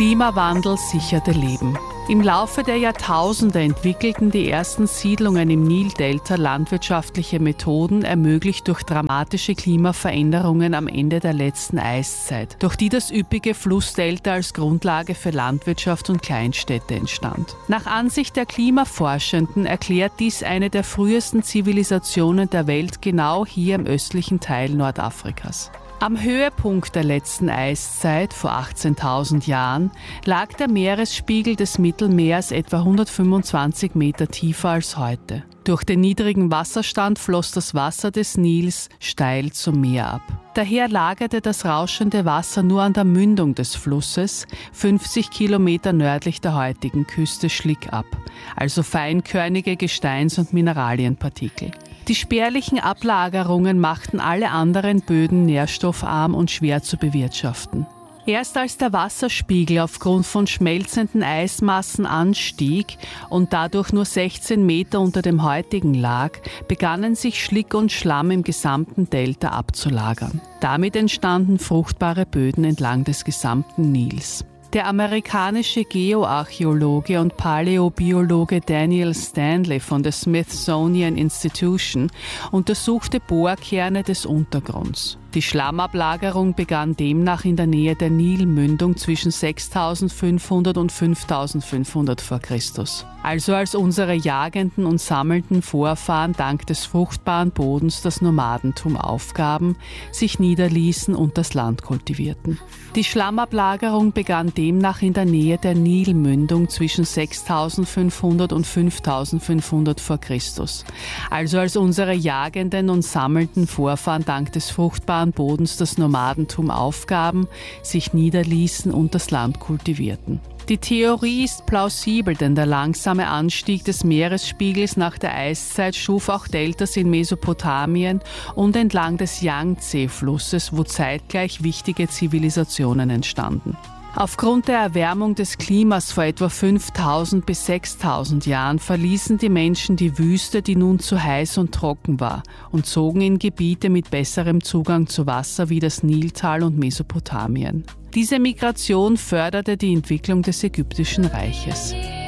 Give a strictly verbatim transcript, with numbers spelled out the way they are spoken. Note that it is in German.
Klimawandel sicherte Leben. Im Laufe der Jahrtausende entwickelten die ersten Siedlungen im Nildelta landwirtschaftliche Methoden, ermöglicht durch dramatische Klimaveränderungen am Ende der letzten Eiszeit, durch die das üppige Flussdelta als Grundlage für Landwirtschaft und Kleinstädte entstand. Nach Ansicht der Klimaforschenden erklärt dies eine der frühesten Zivilisationen der Welt genau hier im östlichen Teil Nordafrikas. Am Höhepunkt der letzten Eiszeit, vor achtzehntausend Jahren, lag der Meeresspiegel des Mittelmeers etwa hundertfünfundzwanzig Meter tiefer als heute. Durch den niedrigen Wasserstand floss das Wasser des Nils steil zum Meer ab. Daher lagerte das rauschende Wasser nur an der Mündung des Flusses, fünfzig Kilometer nördlich der heutigen Küste, Schlick ab, also feinkörnige Gesteins- und Mineralienpartikel. Die spärlichen Ablagerungen machten alle anderen Böden nährstoffarm und schwer zu bewirtschaften. Erst als der Wasserspiegel aufgrund von schmelzenden Eismassen anstieg und dadurch nur sechzehn Meter unter dem heutigen lag, begannen sich Schlick und Schlamm im gesamten Delta abzulagern. Damit entstanden fruchtbare Böden entlang des gesamten Nils. Der amerikanische Geoarchäologe und Paläobiologe Daniel Stanley von der Smithsonian Institution untersuchte Bohrkerne des Untergrunds. Die Schlammablagerung begann demnach in der Nähe der Nilmündung zwischen sechstausendfünfhundert und fünftausendfünfhundert vor Christus. Also als unsere jagenden und sammelnden Vorfahren dank des fruchtbaren Bodens das Nomadentum aufgaben, sich niederließen und das Land kultivierten. Die Schlammablagerung begann demnach in der Nähe der Nilmündung zwischen sechstausendfünfhundert und fünftausendfünfhundert vor Christus. Also als unsere jagenden und sammelnden Vorfahren dank des fruchtbaren Bodens das Nomadentum aufgaben, sich niederließen und das Land kultivierten. Die Theorie ist plausibel, denn der langsame Anstieg des Meeresspiegels nach der Eiszeit schuf auch Deltas in Mesopotamien und entlang des Yangtze-Flusses, wo zeitgleich wichtige Zivilisationen entstanden. Aufgrund der Erwärmung des Klimas vor etwa fünftausend bis sechstausend Jahren verließen die Menschen die Wüste, die nun zu heiß und trocken war, und zogen in Gebiete mit besserem Zugang zu Wasser wie das Niltal und Mesopotamien. Diese Migration förderte die Entwicklung des Ägyptischen Reiches.